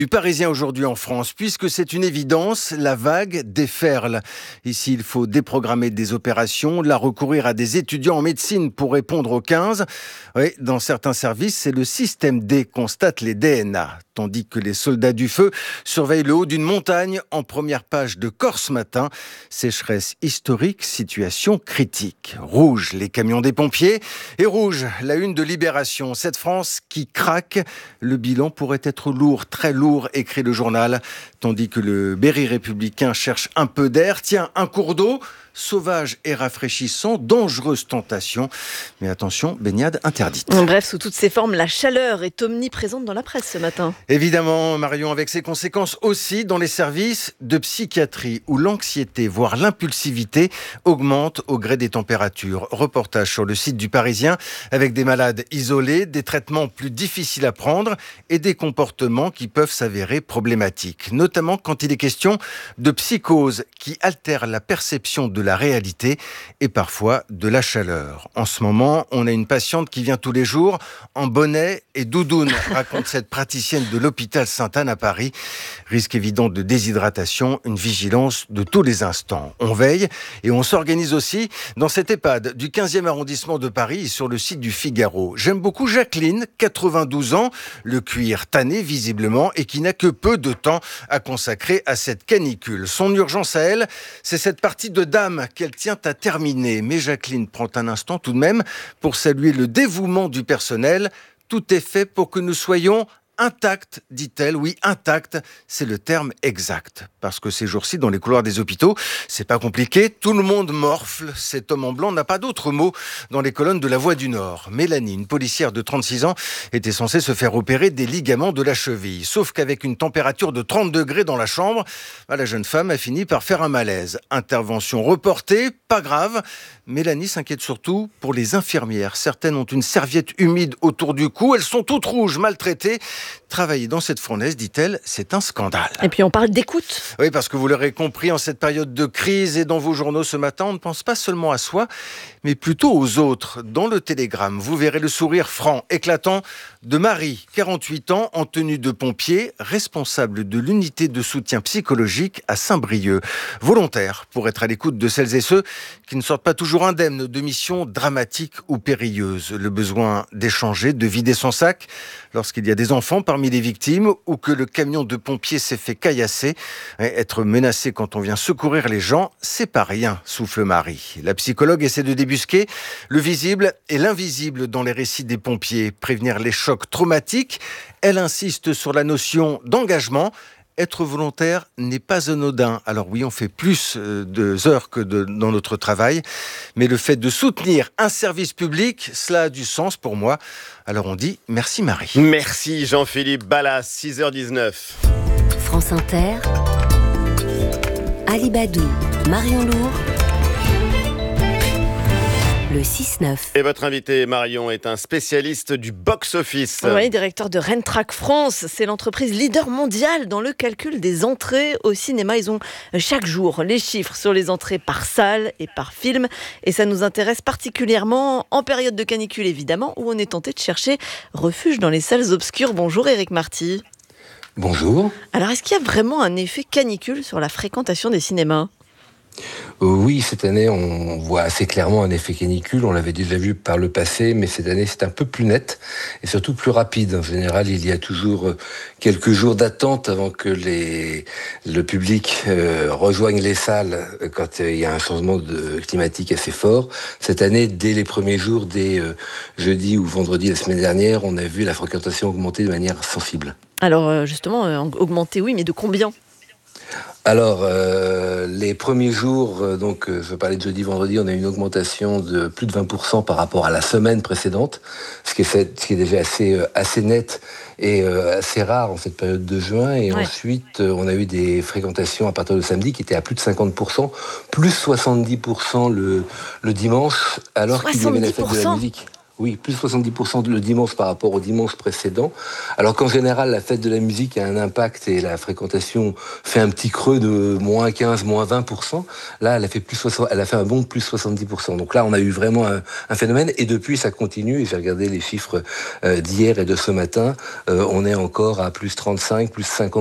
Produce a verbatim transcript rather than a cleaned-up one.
Du Parisien aujourd'hui en France, puisque c'est une évidence, la vague déferle. Ici, il faut déprogrammer des opérations, là recourir à des étudiants en médecine pour répondre aux quinze. Oui, dans certains services, c'est le système D, constate les D N A. Tandis que les soldats du feu surveillent le haut d'une montagne en première page de Corse Matin. Sécheresse historique, situation critique. Rouge, les camions des pompiers. Et rouge, la une de Libération. Cette France qui craque. Le bilan pourrait être lourd, très lourd, écrit le journal. Tandis que le Berry républicain cherche un peu d'air. Tiens, un cours d'eau. Sauvage et rafraîchissant, dangereuse tentation. Mais attention, baignade interdite. Bref, sous toutes ses formes, la chaleur est omniprésente dans la presse ce matin. Évidemment, Marion, avec ses conséquences aussi dans les services de psychiatrie où l'anxiété, voire l'impulsivité, augmente au gré des températures. Reportage sur le site du Parisien avec des malades isolés, des traitements plus difficiles à prendre et des comportements qui peuvent s'avérer problématiques. Notamment quand il est question de psychose qui altère la perception de la réalité et parfois de la chaleur. En ce moment, on a une patiente qui vient tous les jours en bonnet et doudoune, raconte cette praticienne de l'hôpital Sainte-Anne à Paris. Risque évident de déshydratation, une vigilance de tous les instants. On veille et on s'organise aussi dans cet EHPAD du quinzième arrondissement de Paris sur le site du Figaro. J'aime beaucoup Jacqueline, quatre-vingt-douze ans, le cuir tanné visiblement et qui n'a que peu de temps à consacrer à cette canicule. Son urgence à elle, c'est cette partie de dame qu'elle tient à terminer. Mais Jacqueline prend un instant tout de même pour saluer le dévouement du personnel. Tout est fait pour que nous soyons intacts, dit-elle. Oui, intacts, c'est le terme exact. Parce que ces jours-ci, dans les couloirs des hôpitaux, c'est pas compliqué. Tout le monde morfle. Cet homme en blanc n'a pas d'autre mot dans les colonnes de La Voix du Nord. Mélanie, une policière de trente-six ans, était censée se faire opérer des ligaments de la cheville. Sauf qu'avec une température de trente degrés dans la chambre, la jeune femme a fini par faire un malaise. Intervention reportée, pas grave. Mélanie s'inquiète surtout pour les infirmières. Certaines ont une serviette humide autour du cou. Elles sont toutes rouges, maltraitées. Travailler dans cette fournaise, dit-elle, c'est un scandale. Et puis on parle d'écoute. Oui, parce que vous l'aurez compris, en cette période de crise et dans vos journaux ce matin, on ne pense pas seulement à soi, mais plutôt aux autres. Dans le Télégramme, vous verrez le sourire franc, éclatant de Marie, quarante-huit ans, en tenue de pompier, responsable de l'unité de soutien psychologique à Saint-Brieuc. Volontaire pour être à l'écoute de celles et ceux qui ne sortent pas toujours indemnes de missions dramatiques ou périlleuses. Le besoin d'échanger, de vider son sac lorsqu'il y a des enfants parmi les victimes ou que le camion de pompiers s'est fait caillasser. Être menacé quand on vient secourir les gens, c'est pas rien, souffle Marie. La psychologue essaie de débusquer le visible et l'invisible dans les récits des pompiers, prévenir les chocs traumatiques. Elle insiste sur la notion d'engagement. Être volontaire n'est pas anodin. Alors oui, on fait plus de heures que de, dans notre travail, mais le fait de soutenir un service public, cela a du sens pour moi. Alors on dit merci Marie. Merci Jean-Philippe Ballas, six heures dix-neuf. France Inter, Alibadou, Marion Lourd, le six neuf. Et votre invité, Marion, est un spécialiste du box-office. Oui, directeur de Rentrac France. C'est l'entreprise leader mondiale dans le calcul des entrées au cinéma. Ils ont chaque jour les chiffres sur les entrées par salle et par film. Et ça nous intéresse particulièrement en période de canicule, évidemment, où on est tenté de chercher refuge dans les salles obscures. Bonjour Éric Marty. Bonjour. Alors, est-ce qu'il y a vraiment un effet canicule sur la fréquentation des cinémas ? Oui, cette année, on voit assez clairement un effet canicule. On l'avait déjà vu par le passé, mais cette année, c'est un peu plus net et surtout plus rapide. En général, il y a toujours quelques jours d'attente avant que les, le public euh, rejoigne les salles quand il y a un changement de, climatique assez fort. Cette année, dès les premiers jours, dès euh, jeudi ou vendredi la semaine dernière, on a vu la fréquentation augmenter de manière sensible. Alors, justement, euh, augmenter, oui, mais de combien ? Alors, euh, les premiers jours, euh, donc euh, je parlais de jeudi, vendredi, on a eu une augmentation de plus de vingt pour cent par rapport à la semaine précédente, ce qui est, fait, ce qui est déjà assez, euh, assez net et euh, assez rare en cette période de juin. Et ouais. Ensuite, euh, on a eu des fréquentations à partir de samedi qui étaient à plus de cinquante pour cent, plus soixante-dix pour cent le, le dimanche, alors qu'il y avait la fête de la musique. Oui, plus soixante-dix pour cent le dimanche par rapport au dimanche précédent. Alors qu'en général, la fête de la musique a un impact et la fréquentation fait un petit creux de moins quinze, moins vingt pour cent. Là, elle a fait plus soixante, elle a fait un bond de plus soixante-dix pour cent. Donc là, on a eu vraiment un, un phénomène. Et depuis, ça continue. Et j'ai regardé les chiffres euh, d'hier et de ce matin. Euh, on est encore à plus trente-cinq, plus cinquante